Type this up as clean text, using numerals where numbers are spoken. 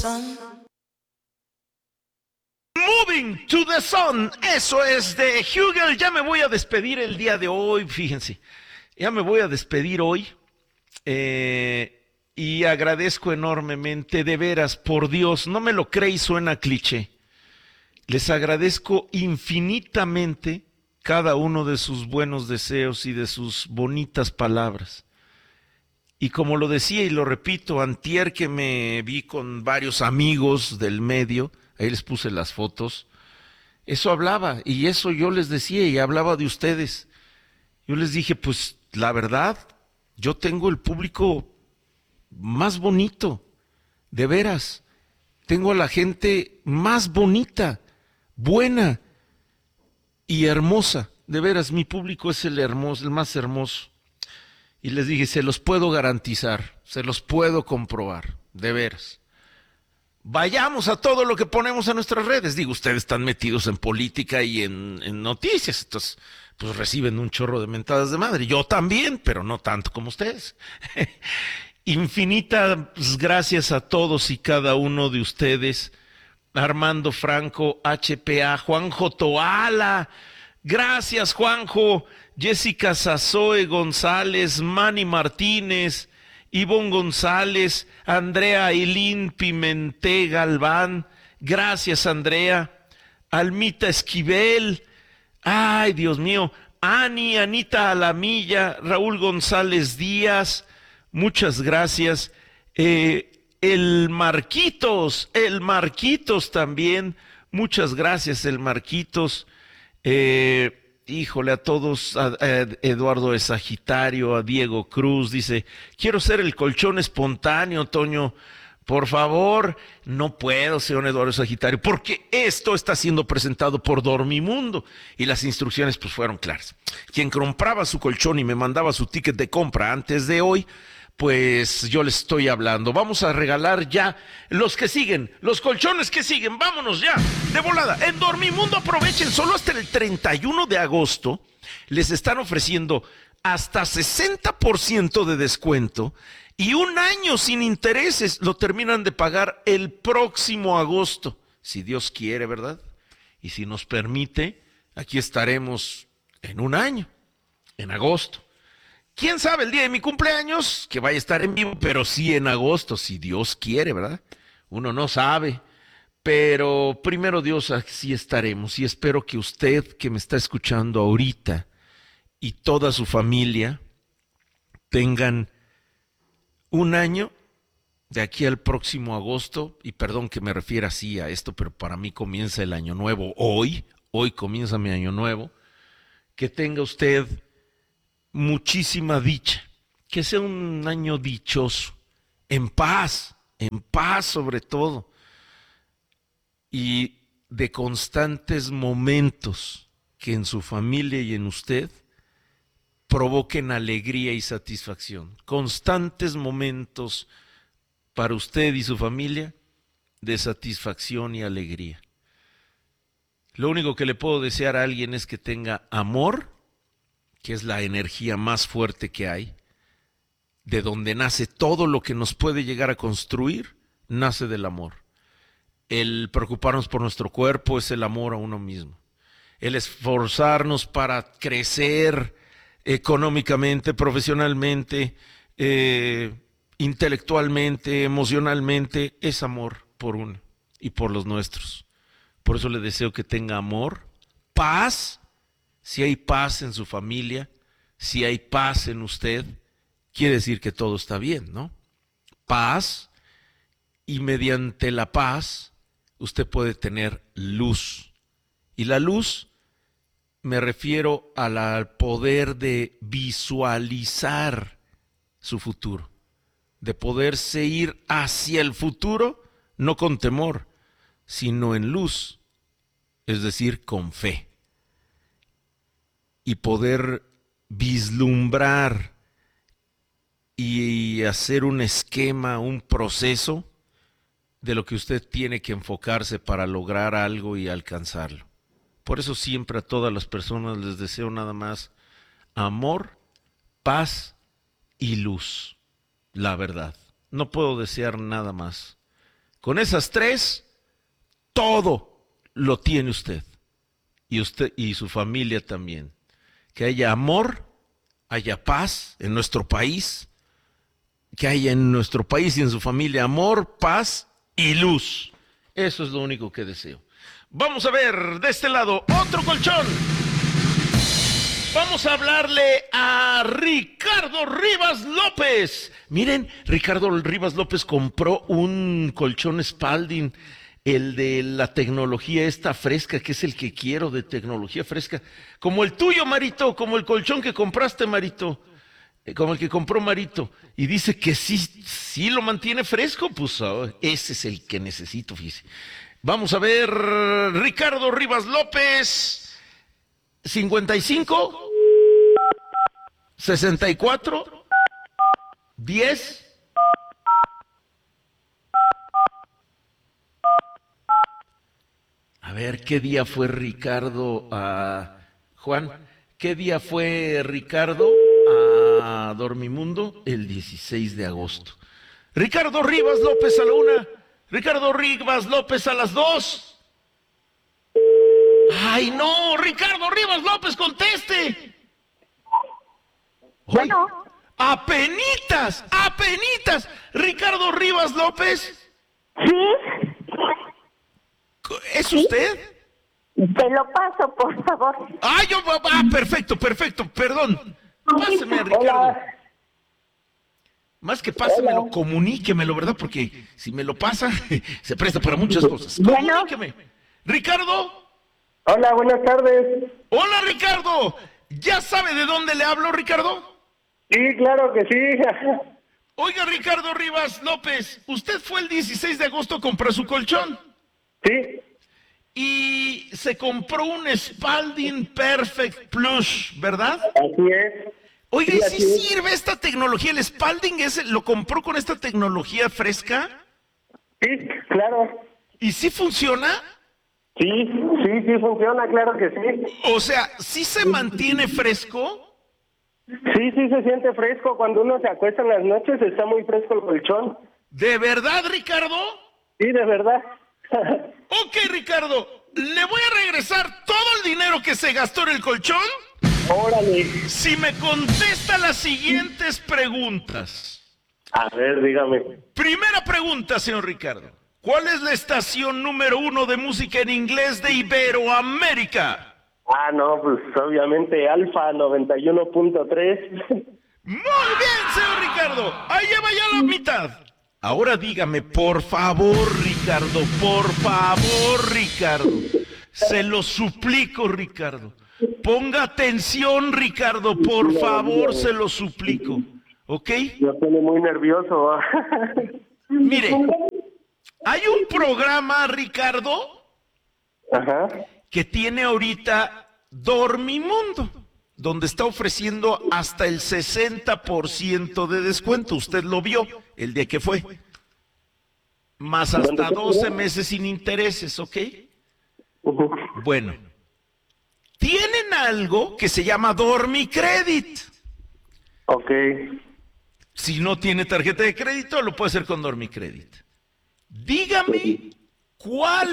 Moving to the Sun, eso es de Hugel. Ya me voy a despedir el día de hoy, fíjense, ya me voy a despedir hoy y agradezco enormemente, de veras, por Dios, no me lo cree y suena cliché, les agradezco infinitamente cada uno de sus buenos deseos y de sus bonitas palabras. Y como lo decía y lo repito, antier que me vi con varios amigos del medio, ahí les puse las fotos, eso hablaba, y eso yo les decía, y hablaba de ustedes. Yo les dije, pues la verdad, yo tengo el público más bonito, de veras. Tengo a la gente más bonita, buena y hermosa. De veras, mi público es el hermoso, el más hermoso. Y les dije, se los puedo garantizar, se los puedo comprobar, de veras. Vayamos a todo lo que ponemos a nuestras redes. Digo, ustedes están metidos en política y en noticias, entonces pues reciben un chorro de mentadas de madre. Yo también, pero no tanto como ustedes. Infinitas gracias a todos y cada uno de ustedes. Armando Franco, HPA, Juanjo Toala, gracias Juanjo, Jessica Sazoe González, Manny Martínez, Ivonne González, Andrea Ailín Pimenté Galván, gracias Andrea, Almita Esquivel, ay Dios mío, Anita Alamilla, Raúl González Díaz, muchas gracias, el Marquitos también, muchas gracias el Marquitos, híjole, a todos, a Eduardo de Sagitario, a Diego Cruz, dice, quiero ser el colchón espontáneo, Toño, por favor. No puedo, señor Eduardo de Sagitario, porque esto está siendo presentado por Dormimundo, y las instrucciones pues fueron claras. Quien compraba su colchón y me mandaba su ticket de compra antes de hoy, pues yo les estoy hablando. Vamos a regalar ya los que siguen, los colchones que siguen. Vámonos ya, de volada. En Dormimundo aprovechen, solo hasta el 31 de agosto les están ofreciendo hasta 60% de descuento y un año sin intereses. Lo terminan de pagar el próximo agosto, si Dios quiere, ¿verdad? Y si nos permite, aquí estaremos en un año, en agosto. ¿Quién sabe el día de mi cumpleaños? Que vaya a estar en vivo, pero sí en agosto, si Dios quiere, ¿verdad? Uno no sabe, pero primero Dios, así estaremos. Y espero que usted que me está escuchando ahorita y toda su familia tengan un año de aquí al próximo agosto, y perdón que me refiera así a esto, pero para mí comienza el año nuevo hoy comienza mi año nuevo, que tenga usted muchísima dicha, que sea un año dichoso, en paz sobre todo, y de constantes momentos que en su familia y en usted provoquen alegría y satisfacción, constantes momentos para usted y su familia de satisfacción y alegría. Lo único que le puedo desear a alguien es que tenga amor, que es la energía más fuerte que hay, de donde nace todo lo que nos puede llegar a construir, nace del amor. El preocuparnos por nuestro cuerpo es el amor a uno mismo. El esforzarnos para crecer económicamente, profesionalmente, intelectualmente, emocionalmente, es amor por uno y por los nuestros. Por eso le deseo que tenga amor, paz. Si hay paz en su familia, si hay paz en usted, quiere decir que todo está bien, ¿no? Paz, y mediante la paz usted puede tener luz. Y la luz, me refiero al poder de visualizar su futuro, de poderse ir hacia el futuro, no con temor, sino en luz, es decir, con fe. Y poder vislumbrar y hacer un esquema, un proceso de lo que usted tiene que enfocarse para lograr algo y alcanzarlo. Por eso siempre a todas las personas les deseo nada más amor, paz y luz, la verdad. No puedo desear nada más. Con esas tres, todo lo tiene usted. Y usted y su familia también. Que haya amor, haya paz en nuestro país, que haya en nuestro país y en su familia amor, paz y luz. Eso es lo único que deseo. Vamos a ver de este lado otro colchón. Vamos a hablarle a Ricardo Rivas López. Miren, Ricardo Rivas López compró un colchón Spalding, el de la tecnología esta fresca, que es el que quiero, de tecnología fresca. Como el tuyo, Marito, como el colchón que compraste, Marito. Como el que compró Marito. Y dice que sí lo mantiene fresco, pues ese es el que necesito, fíjese. Vamos a ver, Ricardo Rivas López. 55 64 10 A ver, ¿qué día fue Ricardo a Juan? ¿Qué día fue Ricardo a Dormimundo? El 16 de agosto. Ricardo Rivas López a la 1, Ricardo Rivas López a las 2. ¡Ay, no! ¡Ricardo Rivas López, conteste! Bueno. ¡Apenitas! ¡Apenitas! ¿Ricardo Rivas López? Sí. ¿Es usted? Te lo paso, por favor. ¡Ah, perfecto, perdón! Páseme a Ricardo. Hola. Más que pásemelo, comuníquemelo, ¿verdad? Porque si me lo pasa, se presta para muchas cosas. Bueno. Comuníqueme. ¿Ricardo? Hola, buenas tardes. Hola, Ricardo. ¿Ya sabe de dónde le hablo, Ricardo? Sí, claro que sí. Oiga, Ricardo Rivas López, usted fue el 16 de agosto a comprar su colchón. Sí, Y se compró un Spalding Perfect Plus, ¿verdad? así es. Oiga, Sí, ¿y así si es. sirve esta tecnología? ¿El Spalding lo compró con esta tecnología fresca? Sí, claro. ¿Y si funciona? Sí, sí funciona, claro que sí. O sea, ¿sí se mantiene fresco? Sí se siente fresco. Cuando uno se acuesta en las noches está muy fresco el colchón. ¿De verdad, Ricardo? Sí, de verdad. Ok, Ricardo, le voy a regresar todo el dinero que se gastó en el colchón Órale. si me contesta las siguientes preguntas. A ver, dígame. Primera pregunta, señor Ricardo. ¿Cuál es la estación número 1 de música en inglés de Iberoamérica? Ah, no, pues obviamente Alfa 91.3. Muy bien, señor Ricardo. Ahí lleva ya la mitad. Ahora dígame, por favor, Ricardo, por favor, Ricardo. Se lo suplico, Ricardo. Ponga atención, Ricardo, por favor, se lo suplico. ¿Ok? Me pone muy nervioso. Mire, hay un programa, Ricardo, Ajá. que tiene ahorita Dormimundo, donde está ofreciendo hasta el 60% de descuento. Usted lo vio el día que fue. Más hasta 12 meses sin intereses, ¿ok? Ujú. Bueno, tienen algo que se llama Dormicredit. Ok. Si no tiene tarjeta de crédito, lo puede hacer con Dormicredit. Dígame cuál